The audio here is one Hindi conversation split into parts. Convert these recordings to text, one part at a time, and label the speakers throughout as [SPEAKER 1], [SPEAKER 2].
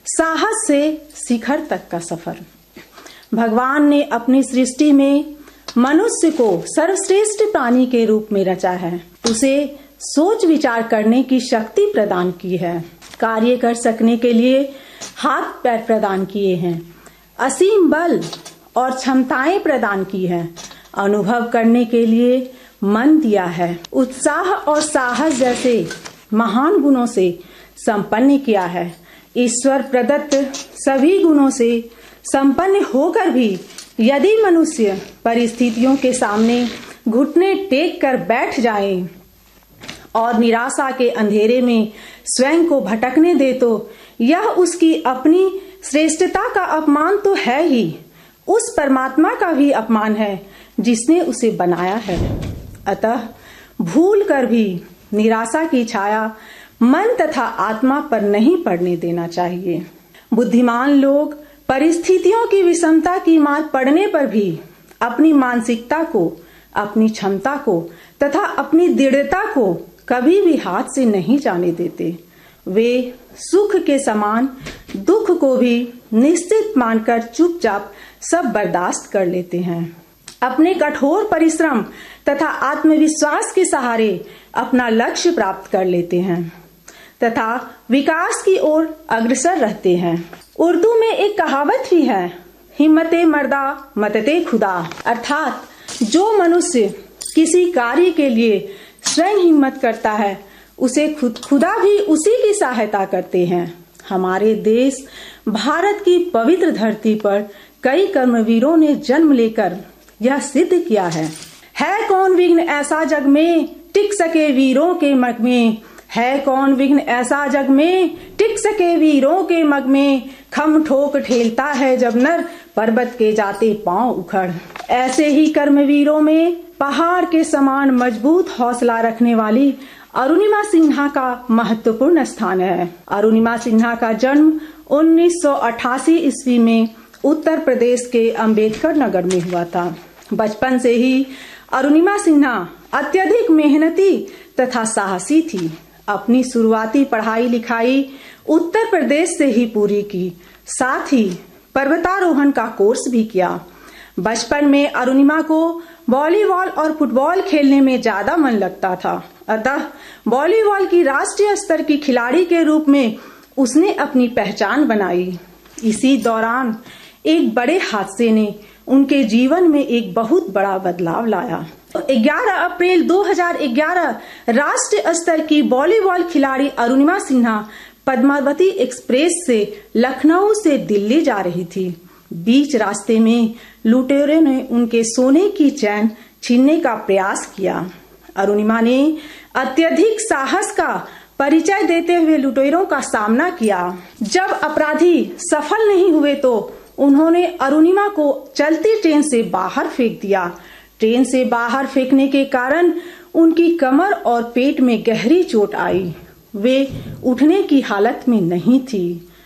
[SPEAKER 1] साहस से शिखर तक का सफर। भगवान ने अपनी सृष्टि में मनुष्य को सर्वश्रेष्ठ प्राणी के रूप में रचा है। उसे सोच विचार करने की शक्ति प्रदान की है, कार्य कर सकने के लिए हाथ पैर प्रदान किए हैं, असीम बल और क्षमताएं प्रदान की हैं, अनुभव करने के लिए मन दिया है, उत्साह और साहस जैसे महान गुणों से संपन्न किया है। ईश्वर प्रदत्त सभी गुणों से संपन्न होकर भी यदि मनुष्य परिस्थितियों के सामने घुटने टेक कर बैठ जाए और निराशा के अंधेरे में स्वयं को भटकने दे तो यह उसकी अपनी श्रेष्ठता का अपमान तो है ही, उस परमात्मा का भी अपमान है जिसने उसे बनाया है। अतः भूल कर भी निराशा की छाया मन तथा आत्मा पर नहीं पड़ने देना चाहिए। बुद्धिमान लोग परिस्थितियों की विषमता की मार पड़ने पर भी अपनी मानसिकता को, अपनी क्षमता को तथा अपनी दृढ़ता को कभी भी हाथ से नहीं जाने देते। वे सुख के समान दुख को भी निश्चित मानकर चुपचाप सब बर्दाश्त कर लेते हैं। अपने कठोर परिश्रम तथा आत्मविश्वास के सहारे अपना लक्ष्य प्राप्त कर लेते हैं तथा विकास की ओर अग्रसर रहते हैं। उर्दू में एक कहावत भी है, हिम्मते मर्दा मदते खुदा, अर्थात जो मनुष्य किसी कार्य के लिए स्वयं हिम्मत करता है उसे खुदा भी उसी की सहायता करते हैं। हमारे देश भारत की पवित्र धरती पर कई कर्मवीरों ने जन्म लेकर यह सिद्ध किया है कौन विघ्न ऐसा जग में टिक सके वीरों के मग में, है कौन विघ्न ऐसा जग में टिक सके वीरों के मग में, खम ठोक ठेलता है जब नर पर्वत के जाते पांव उखड़। ऐसे ही कर्मवीरों में पहाड़ के समान मजबूत हौसला रखने वाली अरुणिमा सिन्हा का महत्वपूर्ण स्थान है। अरुणिमा सिन्हा का जन्म 1988 ईस्वी में उत्तर प्रदेश के अंबेडकर नगर में हुआ था। बचपन से ही अरुणिमा सिन्हा अत्यधिक मेहनती तथा साहसी थी। अपनी शुरुआती पढ़ाई लिखाई उत्तर प्रदेश से ही पूरी की, साथ ही पर्वतारोहण का कोर्स भी किया। बचपन में अरुणिमा को वॉलीबॉल और फुटबॉल खेलने में ज्यादा मन लगता था, अतः वॉलीबॉल की राष्ट्रीय स्तर की खिलाड़ी के रूप में उसने अपनी पहचान बनाई। इसी दौरान एक बड़े हादसे ने उनके जीवन में एक बहुत बड़ा बदलाव लाया। 11 अप्रैल 2011 राष्ट्रीय स्तर की वॉलीबॉल खिलाड़ी अरुणिमा सिन्हा पद्मावती एक्सप्रेस से लखनऊ से दिल्ली जा रही थी। बीच रास्ते में लुटेरों ने उनके सोने की चैन छीनने का प्रयास किया। अरुणिमा ने अत्यधिक साहस का परिचय देते हुए लुटेरों का सामना किया। जब अपराधी सफल नहीं हुए तो उन्होंने अरुणिमा को चलती ट्रेन से बाहर फेंक दिया। ट्रेन से बाहर फेंकने के कारण उनकी कमर और पेट में गहरी चोट आई। वे उठने की हालत में नहीं थी।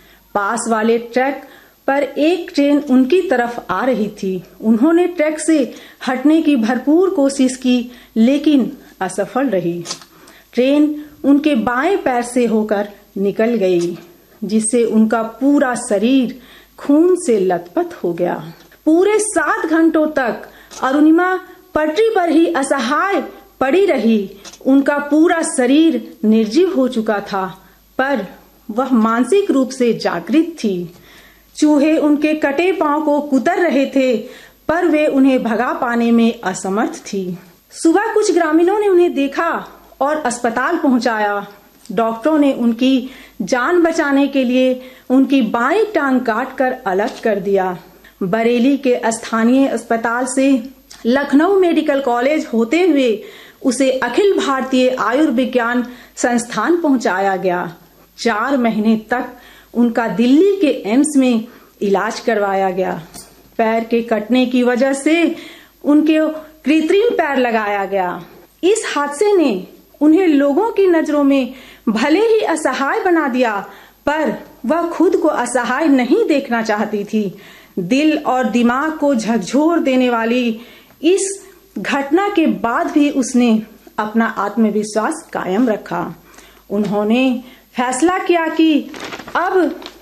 [SPEAKER 1] पास वाले ट्रैक पर एक ट्रेन उनकी तरफ आ रही थी। उन्होंने ट्रैक से हटने की भरपूर कोशिश की लेकिन असफल रही। ट्रेन उनके बाएं पैर से होकर निकल गई, जिससे उनका पूरा शरीर खून से लथपथ हो गया। पूरे 7 घंटों तक अरुणिमा पटरी पर ही असहाय पड़ी रही। उनका पूरा शरीर निर्जीव हो चुका था, पर वह मानसिक रूप से जागृत थी। चूहे उनके कटे पांव को कुतर रहे थे, पर वे उन्हें भगा पाने में असमर्थ थी। सुबह कुछ ग्रामीणों ने उन्हें देखा और अस्पताल पहुंचाया। डॉक्टरों ने उनकी जान बचाने के लिए उनकी बाईं टांग काटकर अलग कर दिया। बरेली के स्थानीय अस्पताल से लखनऊ मेडिकल कॉलेज होते हुए उसे अखिल भारतीय आयुर्विज्ञान संस्थान पहुंचाया गया। 4 महीने तक उनका दिल्ली के एम्स में इलाज करवाया गया। पैर के कटने की वजह से उनके कृत्रिम पैर लगाया गया। इस हादसे ने उन्हें लोगों की नजरों में भले ही असहाय बना दिया, पर वह खुद को असहाय नहीं देखना चाहती थी। दिल और दिमाग को झकझोर देने वाली इस घटना के बाद भी उसने अपना आत्मविश्वास कायम रखा। उन्होंने फैसला किया कि अब